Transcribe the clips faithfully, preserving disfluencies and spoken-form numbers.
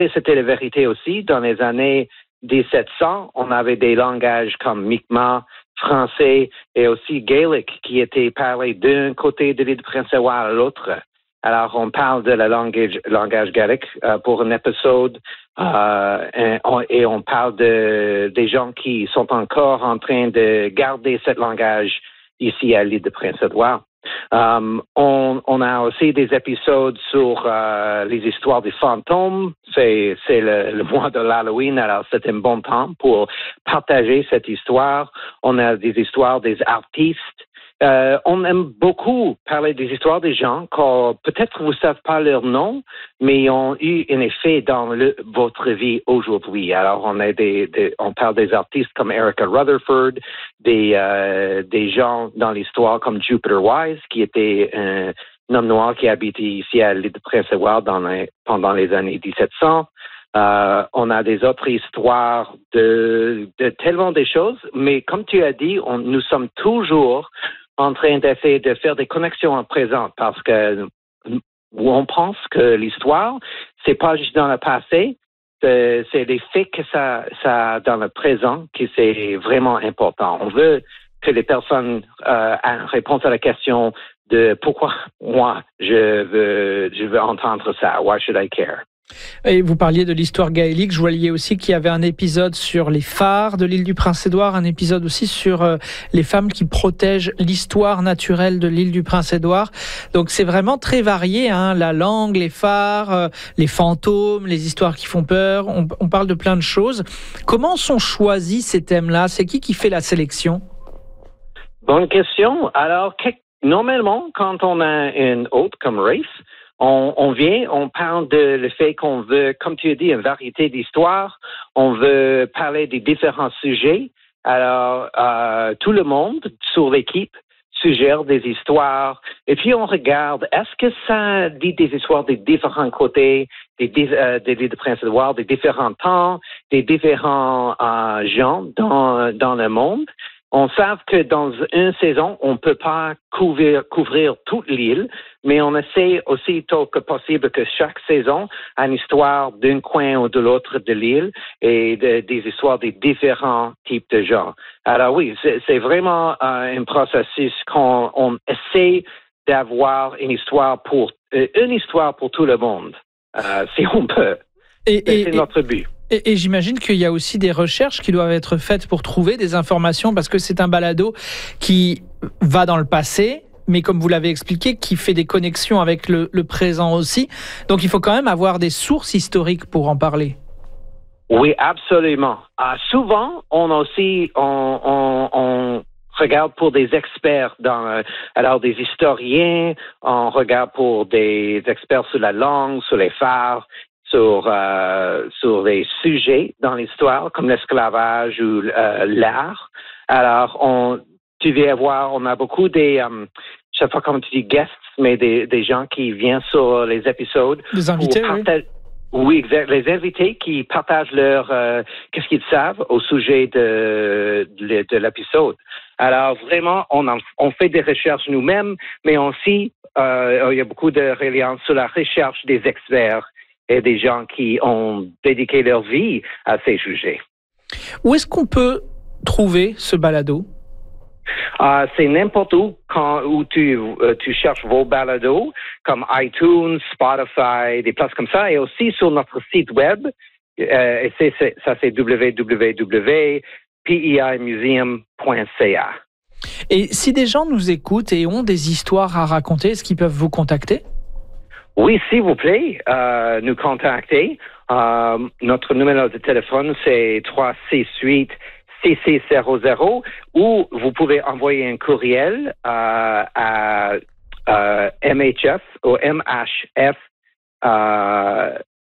c'était la vérité aussi. Dans les années dix-sept cents, on avait des langages comme Mi'kmaq, français et aussi gaélique qui étaient parlés d'un côté de l'île de Prince-Édouard à l'autre. Alors, on parle de la langage, langage gaélique euh, pour un épisode euh, et, on, et on parle de des gens qui sont encore en train de garder ce langage ici à l'île de Prince-Édouard. Um, on, on a aussi des épisodes sur euh, les histoires des fantômes. C'est, c'est le, le mois de l'Halloween, alors c'est un bon temps pour partager cette histoire. On a des histoires des artistes. Euh, on aime beaucoup parler des histoires des gens quand peut-être vous ne savez pas leur nom, mais ils ont eu un effet dans le, votre vie aujourd'hui. Alors, on a des, des, on parle des artistes comme Erica Rutherford, des, euh, des gens dans l'histoire comme Jupiter Wise, qui était un, un homme noir qui habitait ici à l'île de Prince-Édouard dans les, pendant les années dix-sept cents. Euh, on a des autres histoires de, de tellement des choses, mais comme tu as dit, on, nous sommes toujours en train d'essayer de faire des connexions en présent parce que on pense que l'histoire, c'est pas juste dans le passé, c'est, c'est les faits que ça, ça a dans le présent qui c'est vraiment important. On veut que les personnes euh, répondent à la question de pourquoi moi je veux, je veux entendre ça. Why should I care? Et vous parliez de l'histoire gaélique. Je voyais aussi qu'il y avait un épisode sur les phares de l'île du Prince-Édouard, un épisode aussi sur euh, les femmes qui protègent l'histoire naturelle de l'île du Prince-Édouard. Donc c'est vraiment très varié, hein, la langue, les phares, euh, les fantômes, les histoires qui font peur. On, on parle de plein de choses. Comment sont choisis ces thèmes-là? C'est qui qui fait la sélection? Bonne question. Alors, que, normalement, quand on a une hôte comme Rafe, On, on vient, on parle de le fait qu'on veut, comme tu as dit, une variété d'histoires. On veut parler des différents sujets. Alors, euh, tout le monde sur l'équipe suggère des histoires. Et puis, on regarde, est-ce que ça dit des histoires des différents côtés, des, euh, de l'île de Prince-Édouard, des différents temps, des différents euh, gens dans, dans le monde? On sait que dans une saison, on ne peut pas couvrir, couvrir toute l'île, mais on essaie aussi tôt que possible que chaque saison a une histoire d'un coin ou de l'autre de l'île et de, des histoires des différents types de gens. Alors oui, c'est, c'est vraiment euh, un processus qu'on on essaie d'avoir une histoire pour euh, une histoire pour tout le monde, euh, si on peut. Et, et, c'est notre but. Et, et j'imagine qu'il y a aussi des recherches qui doivent être faites pour trouver des informations, parce que c'est un balado qui va dans le passé, mais comme vous l'avez expliqué, qui fait des connexions avec le, le présent aussi. Donc il faut quand même avoir des sources historiques pour en parler. Oui, absolument. Euh, souvent, on aussi on, on, on regarde pour des experts dans euh, alors des historiens, on regarde pour des experts sur la langue, sur les phares, sur euh, sur les sujets dans l'histoire comme l'esclavage ou euh, l'art. Alors, on tu viens voir, on a beaucoup des euh, je sais pas comment tu dis guests, mais des des gens qui viennent sur les épisodes. Des invités, oui. Oui, exact. Les invités qui partagent leur euh, qu'est-ce qu'ils savent au sujet de de, de l'épisode. Alors vraiment, on en, on fait des recherches nous-mêmes, mais aussi euh, il y a beaucoup de reliance sur la recherche des experts et des gens qui ont dédié leur vie à ces sujets. Où est-ce qu'on peut trouver ce balado? Uh, c'est n'importe où quand où tu euh, tu cherches vos balados comme iTunes, Spotify, des places comme ça, et aussi sur notre site web. Euh, et c'est, c'est, ça c'est w w w point p e i museum point c a. Et si des gens nous écoutent et ont des histoires à raconter, est-ce qu'ils peuvent vous contacter? Oui, s'il vous plaît, euh, nous contacter. Euh, notre numéro de téléphone, c'est trois six huit six six zéro zéro, ou vous pouvez envoyer un courriel euh, à euh, M H F ou M H F euh,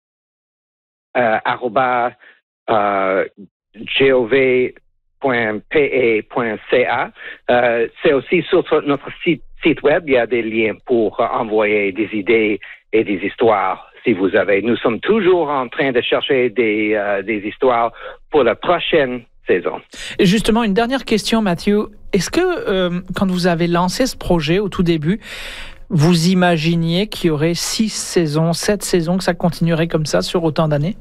euh, arroba euh, gov point p e point c a. Euh, c'est aussi sur notre site site web, il y a des liens pour envoyer des idées et des histoires si vous avez. Nous sommes toujours en train de chercher des, euh, des histoires pour la prochaine saison. Et justement, une dernière question, Matthew. Est-ce que, euh, quand vous avez lancé ce projet au tout début, vous imaginiez qu'il y aurait six saisons, sept saisons, que ça continuerait comme ça sur autant d'années?